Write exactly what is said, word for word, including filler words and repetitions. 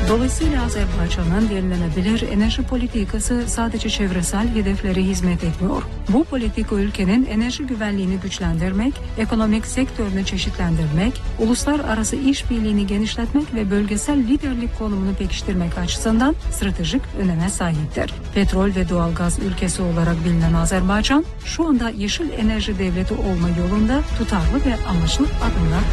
Dolayısıyla Azerbaycan'ın yenilenebilir enerji politikası sadece çevresel hedeflere hizmet etmiyor. Bu politika ülkenin enerji güvenliğini güçlendirmek, ekonomik sektörünü çeşitlendirmek, uluslararası işbirliğini genişletmek ve bölgesel liderlik konumunu pekiştirmek açısından stratejik öneme sahiptir. Petrol ve doğalgaz ülkesi olarak bilinen Azerbaycan, şu anda yeşil enerji devleti olma yolunda tutarlı ve anlaşılır adımlar